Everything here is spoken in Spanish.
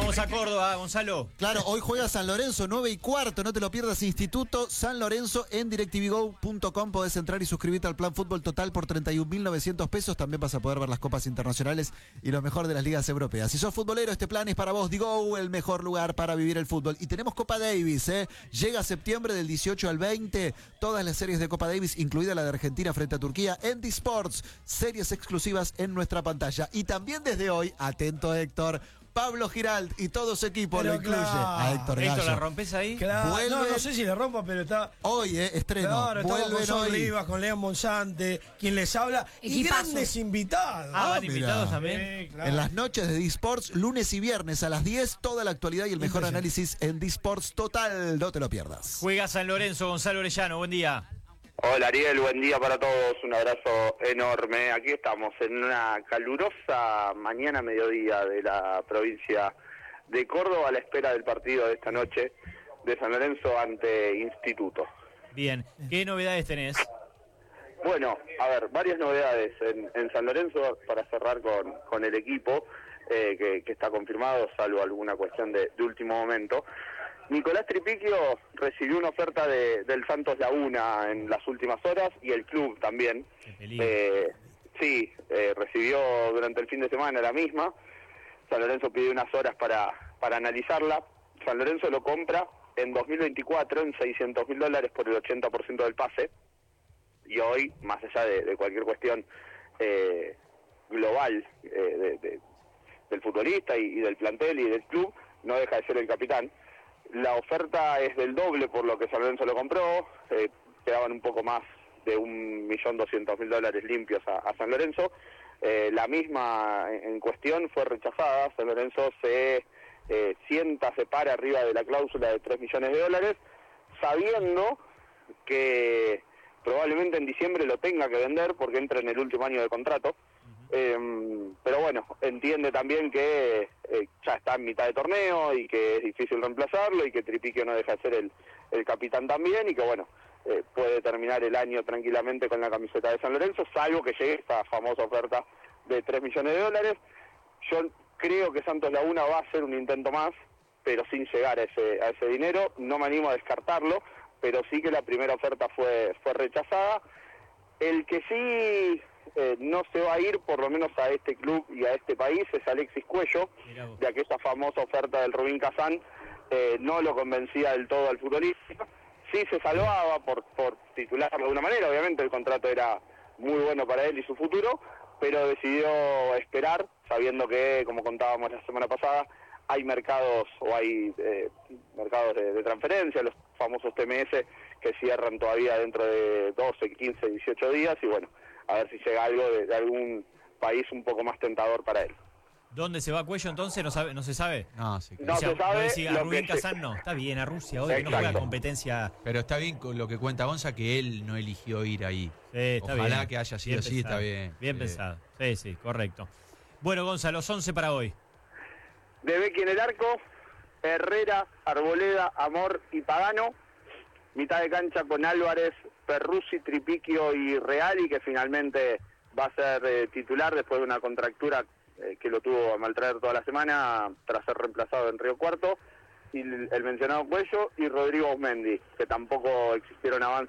Vamos a Córdoba, Gonzalo. Claro, hoy juega San Lorenzo, 9:15, no te lo pierdas, Instituto San Lorenzo. En DirecTVGo.com podés entrar y suscribirte al plan Fútbol Total por 31.900 pesos. También vas a poder ver las copas internacionales y lo mejor de las ligas europeas. Si sos futbolero, este plan es para vos. Digo, el mejor lugar para vivir el fútbol. Y tenemos Copa Davis, ¿eh? Llega septiembre del 18 al 20. Todas las series de Copa Davis, incluida la de Argentina frente a Turquía, en D-Sports. Series exclusivas en nuestra pantalla. Y también desde hoy, atento Héctor, Pablo Giralt y todo su equipo pero lo incluye a Héctor Gallo. Héctor, ¿la rompes ahí? Claro. Vuelve. No sé si le rompo, pero está... Hoy, estreno. Claro, estamos con Vuelven Sol hoy. Rivas, con León Monsante, quien les habla, y Equipazo. grandes invitados. Van mira. invitados también. Claro. En las noches de D-Sports, lunes y viernes a las 10, toda la actualidad y el mejor Impresionante. análisis en D-Sports Total. No te lo pierdas. Juega San Lorenzo, Gonzalo Orellano, buen día. Hola Ariel, buen día para todos, un abrazo enorme. Aquí estamos en una calurosa mañana mediodía de la provincia de Córdoba a la espera del partido de esta noche de San Lorenzo ante Instituto. Bien, ¿qué novedades tenés? Bueno, a ver, varias novedades en San Lorenzo para cerrar con el equipo que está confirmado, salvo alguna cuestión de último momento. Nicolás Tripiquio recibió una oferta del Santos Laguna en las últimas horas y el club también. Qué peligro. Sí, recibió durante el fin de semana la misma. San Lorenzo pidió unas horas para analizarla. San Lorenzo lo compra en 2024 en $600.000 por el 80% del pase. Y hoy, más allá de cualquier cuestión global del futbolista y del plantel y del club, no deja de ser el capitán. La oferta es del doble por lo que San Lorenzo lo compró, quedaban un poco más de $1.200.000 limpios a San Lorenzo. La misma en cuestión fue rechazada. San Lorenzo se para arriba de la cláusula de $3 millones, sabiendo que probablemente en diciembre lo tenga que vender porque entra en el último año de contrato. Pero bueno, entiende también que ya está en mitad de torneo y que es difícil reemplazarlo y que Tripiquio no deja de ser el capitán también y que bueno, puede terminar el año tranquilamente con la camiseta de San Lorenzo, salvo que llegue esta famosa oferta de $3 millones. Yo creo que Santos Laguna va a hacer un intento más, pero sin llegar a ese dinero. No me animo a descartarlo, pero sí que la primera oferta fue rechazada. El que sí no se va a ir, por lo menos a este club y a este país, es Alexis Cuello, de aquella famosa oferta del Rubín Kazán. No lo convencía del todo al futbolista. Sí se salvaba por titularlo de alguna manera, obviamente el contrato era muy bueno para él y su futuro, pero decidió esperar, sabiendo que, como contábamos la semana pasada, hay mercados o hay mercados de transferencia, los famosos TMS, que cierran todavía dentro de 12, 15, 18 días, y bueno, a ver si llega algo de algún país un poco más tentador para él. ¿Dónde se va Cuello entonces? ¿No se sabe? No, sí, No se sabe. Decía, Lo Rubín que Kazán no. Está bien, a Rusia hoy, que no juega Exacto. competencia. pero está bien con lo que cuenta Gonza, que él no eligió ir ahí. Está Ojalá bien. que haya sido Bien así, pensado. está bien. Bien pensado. Sí, correcto. Bueno, Gonza, los 11 para hoy. De Becchi en el arco, Herrera, Arboleda, Amor y Pagano. Mitad de cancha con Álvarez, Perruzzi, Tripiquio y Reali, que finalmente va a ser titular después de una contractura que lo tuvo a maltraer toda la semana tras ser reemplazado en Río Cuarto. Y el mencionado Cuello y Rodrigo Osmendi, que tampoco existieron avances